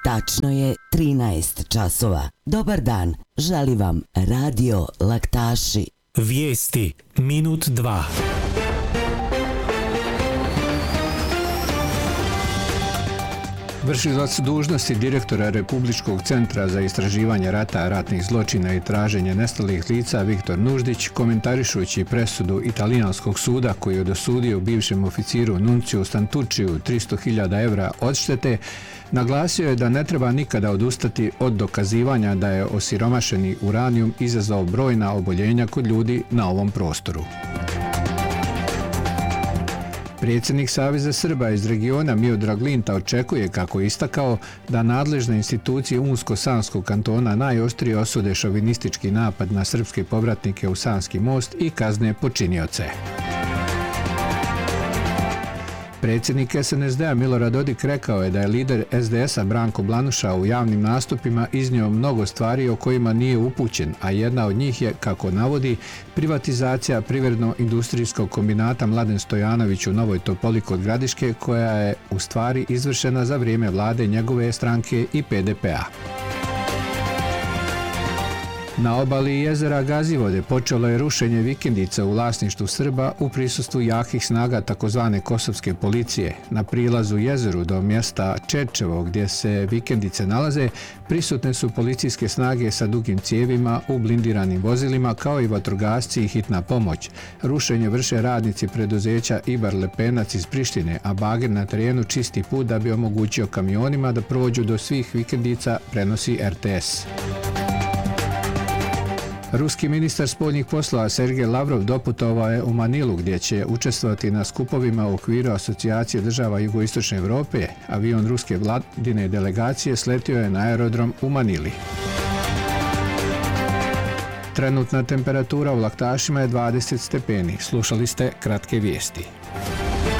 Tačno je 13 časova. Dobar dan, želi vam Radio Laktaši. Vijesti minut 2. Vršilac dužnosti direktora Republičkog centra za istraživanje rata, ratnih zločina i traženje nestalih lica Viktor Nuždić, komentarišući presudu italijanskog suda koji je dosudio bivšem oficiru Nunciju Stantucciu 300.000 evra odštete, naglasio je da ne treba nikada odustati od dokazivanja da je osiromašeni uranijum izazvao brojna oboljenja kod ljudi na ovom prostoru. Predsjednik Saveza Srba iz regiona Miodrag Linta očekuje, kako je istakao, da nadležne institucije Unsko-Sanskog kantona najoštrije osude šovinistički napad na srpske povratnike u Sanski most i kazne počinioce. Predsjednik SNSD-a Milorad Dodik rekao je da je lider SDS-a Branko Blanuša u javnim nastupima iznio mnogo stvari o kojima nije upućen, a jedna od njih je, kako navodi, privatizacija privredno-industrijskog kombinata Mladen Stojanović u Novoj Topoli kod Gradiške, koja je u stvari izvršena za vrijeme vlade njegove stranke i PDP-a. Na obali jezera Gazivode počelo je rušenje vikendica u vlasništvu Srba u prisustvu jakih snaga takozvane kosovske policije. Na prilazu jezeru do mjesta Čečevo, gdje se vikendice nalaze, prisutne su policijske snage sa dugim cijevima u blindiranim vozilima, kao i vatrogasci i hitna pomoć. Rušenje vrše radnici preduzeća Ibar Lepenac iz Prištine, a bager na terenu čisti put da bi omogućio kamionima da prođu do svih vikendica, prenosi RTS. Ruski ministar spoljnih poslova Sergej Lavrov doputovao je u Manilu, gdje će učestvovati na skupovima u okviru Asocijacije država Jugoistočne Europe. Avion ruske vladine delegacije sletio je na aerodrom u Manili. Trenutna temperatura u Laktašima je 20 stepeni. Slušali ste kratke vijesti.